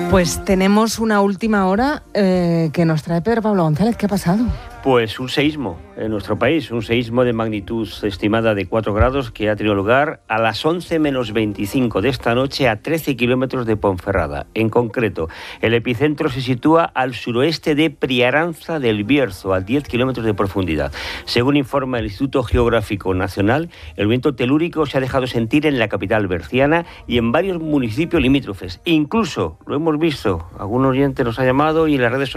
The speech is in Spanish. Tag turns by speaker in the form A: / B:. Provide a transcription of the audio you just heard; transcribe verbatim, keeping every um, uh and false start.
A: Pues tenemos una última hora eh, que nos trae Pedro Pablo González. ¿Qué ha pasado?
B: Pues un seísmo en nuestro país, un seísmo de magnitud estimada de cuatro grados que ha tenido lugar a las once menos veinticinco de esta noche a trece kilómetros de Ponferrada. En concreto, el epicentro se sitúa al suroeste de Priaranza del Bierzo, a diez kilómetros de profundidad. Según informa el Instituto Geográfico Nacional, el viento telúrico se ha dejado sentir en la capital berciana y en varios municipios limítrofes. Incluso, lo hemos visto, algún oyente nos ha llamado y en las redes sociales